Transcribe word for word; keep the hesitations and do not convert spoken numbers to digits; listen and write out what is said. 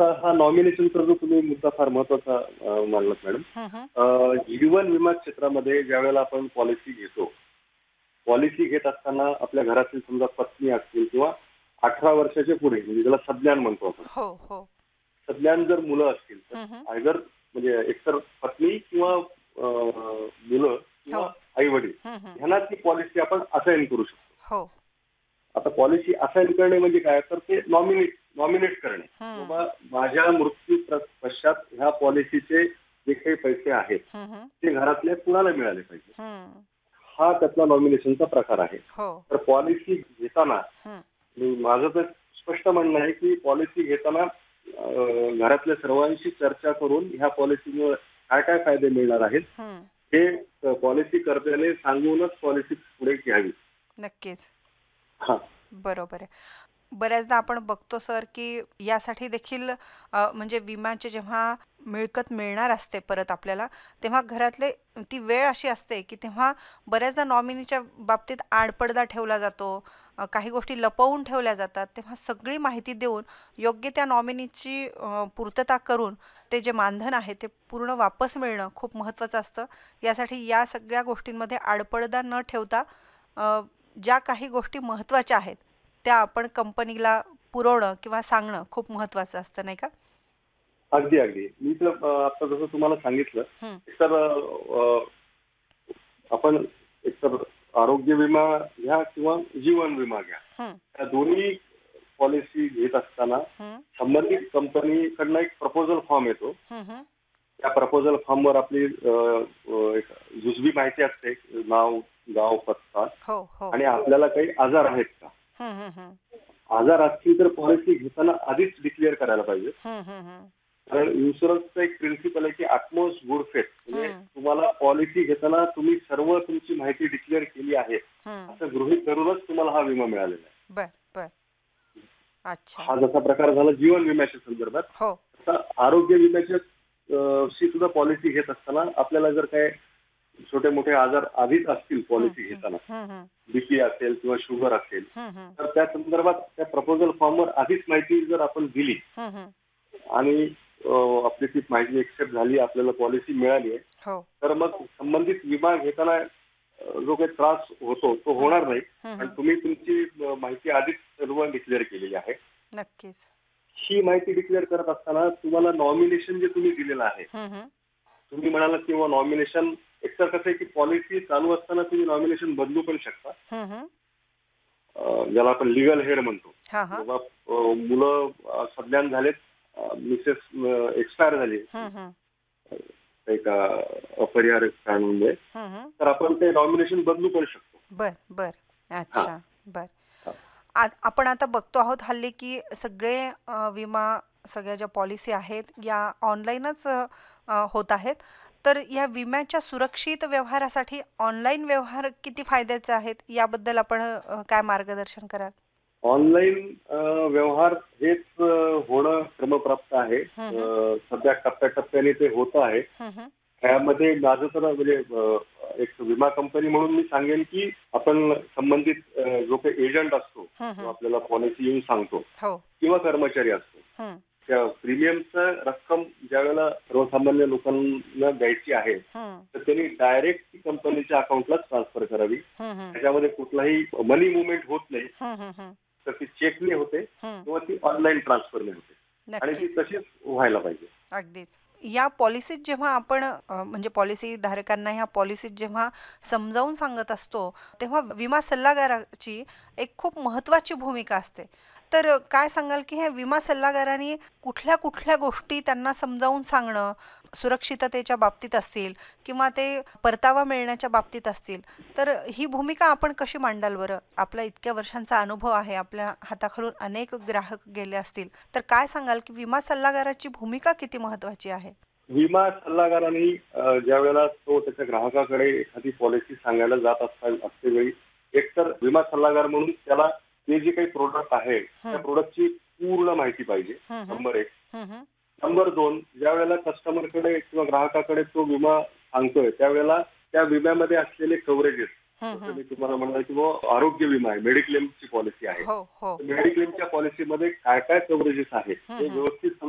आता हा नॉमिनेशनचा जो तुम्ही मुद्दा फार महत्वाचा अ, मानलात मॅडम. हं, हं. अ, जीवन विमा क्षेत्रामध्ये ज्यावेळेला आपण पॉलिसी घेतो, पॉलिसी घेत असताना आपल्या घरातील समजा पत्नी असतील किंवा अठरा वर्षाच्या पुढे म्हणजे ज्याला सज्ञान म्हणतो आपण. हो, हो. सज्ञान जर मुलं असतील तर हं, हं. आयदर म्हणजे एकतर पत्नी किंवा अ, मुलं हो. किंवा आई वडील हं, हं. ह्यांना ती पॉलिसी आपण असाइन करू शकतो. हो. आता पॉलिसी असाइन करणे म्हणजे काय, तर ते नॉमिनेट नॉमिनेट करणे. हं. बाबा माझ्या मृत्यू प्र- पश्चात ह्या पॉलिसीचे जे काही पैसे आहेत हं, हं. ते घरातल्या कुणाला मिळाले पाहिजे, हं. हा त्यातला नॉमिनेशनचा प्रकार आहे. हो. तर पॉलिसी घेताना हं. मी- माझं तर स्पष्ट म्हणणं आहे की पॉलिसी घेताना अ, घरातल्या सर्वांशी चर्चा करून ह्या पॉलिसीमुळे काय काय फायदे मिळणार आहेत हं. हे पॉलिसी कर्त्याने सांगूनच पॉलिसी पुढे घ्यावी. नक्कीच. हा. बरोबर आहे. बऱ्याचदा आपण बघतो सर, की यासाठी देखील अ, म्हणजे विम्याचे जेव्हा मिळकत मिळणार असते परत आपल्याला, तेव्हा घरातले ती वेळ अशी असते, की तेव्हा बऱ्याचदा नॉमिनीच्या बाबतीत आडपडदा ठेवला जातो. अ, काही गोष्टी लपवून ठेवल्या जातात. तेव्हा सगळी माहिती देऊन योग्य त्या नॉमिनीची अ, पूर्तता करून ते जे मानधन आहे ते पूर्ण वापस मिळणं खूप महत्त्वाचं असतं. यासाठी या सगळ्या गोष्टींमध्ये आडपडदा न ठेवता अ, ज्या काही गोष्टी महत्त्वाच्या आहेत त्या आपण कंपनीला पुरवणं किंवा सांगणं खूप महत्त्वाचं असतं, नाही का? अगदी अगदी. मी तर अ, आता जसं तुम्हाला सांगितलं, हं, तर अ, आपण एकतर आरोग्य विमा घ्या किंवा जीवन विमा घ्या. हं, त्या दोन्ही पॉलिसी घेत असताना हं, संबंधित कंपनीकडनं एक प्रपोजल फॉर्म येतो. हं, हं. त्या प्रपोजल फॉर्मवर आपली अ, अ, एक जुजबी माहिती असते, नाव, गाव, पत्ता हो, हो. आणि आपल्याला काही आजार आहेत का. हं, हं, हं. आजार असतील तर पॉलिसी घेताना आधीच डिक्लेअर करायला पाहिजे. हं, हं, हं. कारण इन्शुरन्सचा एक प्रिन्सिपल आहे की अटमोस्ट गुड फेथ, म्हणजे हं, तुम्हाला पॉलिसी घेताना तुम्ही सर्व तुमची माहिती डिक्लेअर केली आहे हं. असं गृहीत धरूनच तुम्हाला हा विमा मिळालेला आहे. बर, बर. अच्छा. हा जसा प्रकार झाला जीवन विम्याच्या संदर्भात, हो. तसा आरोग्य विम्याच्या अ, शी सुद्धा पॉलिसी घेत असताना आपल्याला जर काय छोटे मोठे आजार आधीच असतील हं, पॉलिसी हं, घेताना, हं, हं, बीपी असेल किंवा शुगर असेल, हं, हं, तर त्या संदर्भात त्या प्रपोजल फॉर्मवर आधीच माहिती जर आपण दिली हं, हं. आणि अ, आपली ती माहिती एक्सेप्ट झाली, आपल्याला पॉलिसी मिळाली आहे, हो. तर मग संबंधित विमा घेताना अ, जो काही त्रास होतो तो हं, होणार नाही. हं, कारण हं. तुम्ही तुमची अ, माहिती आधीच सर्व डिक्लेअर केलेली आहे. नक्कीच. ही माहिती डिक्लेअर करत असताना तुम्हाला नॉमिनेशन जे तुम्ही दिलेलं आहे, हं, हं. तुम्ही म्हणालात किंवा नॉमिनेशन एकतर कसं आहे की पॉलिसी चालू असताना तुम्ही नॉमिनेशन बदलू पण शकता. हं, हं. अ, ज्याला आपण लिगल हेड म्हणतो. हां, हां. बाबा अ, मुलं अ, सज्ञान झालेत, अ, मिसेस एक्सपायर झाली हं, हं. एक अ, अपरिहार्य कारणामुळे, हं, हं. तर आपण ते नॉमिनेशन बदलू पण शकतो. बर, बर. हा. अच्छा. बर. हा. आ आपण आता बघतो आहोत हल्ली, की सगळे अ, विमा सगळ्या ज्या पॉलिसी आहेत या ऑनलाईनच अ, अ, होत आहेत. तर या विम्याच्या सुरक्षित व्यवहारासाठी ऑनलाईन व्यवहार किती फायद्याचे आहेत याबद्दल आपण अ, काय मार्गदर्शन कराल? ऑनलाईन अ, व्यवहार हेच अ, होणं क्रमप्राप्त आहे. हं, हं. अ, सध्या टप्प्याटप्प्याने ते होत आहे. हं, हं. त्यामध्ये माझं तर म्हणजे अ, एक विमा कंपनी म्हणून मी सांगेन की आपण संबंधित अ, जो काही एजंट असतो, हं, जो हं. आपल्याला पॉलिसी येऊन सांगतो हो. किंवा कर्मचारी असतो, हं, त्या प्रीमियमचं रक्कम ज्यावेळेला सर्वसामान्य लोकांना द्यायची आहे, हं. तर त्यांनी डायरेक्ट ती कंपनीच्या अकाउंटलाच ट्रान्सफर करावी. हं, हं. त्याच्यामध्ये कुठलाही मनी मुवमेंट होत नाही. हं, हं, हं. तर ती चेकने होते हं. किंवा ती ऑनलाईन ट्रान्सफरने होते आणि ती नक्कीच. तशीच व्हायला पाहिजे. अगदीच. या पॉलिसीत जेव्हा आपण अ, म्हणजे पॉलिसी धारकांना ह्या पॉलिसीत जेव्हा समजावून सांगत असतो, तेव्हा विमा सल्लागाराची एक खूप महत्त्वाची भूमिका असते. तर अ, काय सांगाल, की ह्या विमा सल्लागारांनी कुठल्या-कुठल्या गोष्टी त्यांना समजावून सांगणं, सुरक्षिततेच्या बाबतीत असतील किंवा ते परतावा मिळण्याच्या बाबतीत असतील, तर ही भूमिका आपण कशी मांडाल बरं? आपला इतक्या वर्षांचा अनुभव आहे, आपल्या हाताखालून अनेक ग्राहक गेले असतील. तर काय सांगाल, की विमा सल्लागाराची भूमिका किती महत्त्वाची आहे? विमा सल्लागारांनी अ, ज्यावेळेला तो त्याच्या ग्राहकाकडे एखादी पॉलिसी सांगायला जात असता असते वेळी, एकतर विमा सल्लागार म्हणून त्याला ते जे काही प्रोडक्ट आहे त्या हं, प्रोडक्टची पूर्ण माहिती पाहिजे. हं, हं, नंबर एक. हं, हं, नंबर दोन, ज्यावेळेला कस्टमरकडे किंवा ग्राहकाकडे तो विमा सांगतोय त्यावेळेला त्या विम्यामध्ये असलेले कव्हरेजेस, हं, जसं हं. मी तुम्हाला म्हणलं की बुवा आरोग्य विमा आहे, मेडिक्लेमची पॉलिसी आहे. हो, हो. मेडिक्लेमच्या पॉलिसीमध्ये काय काय कव्हरेजेस आहेत हं, हे हं. व्यवस्थित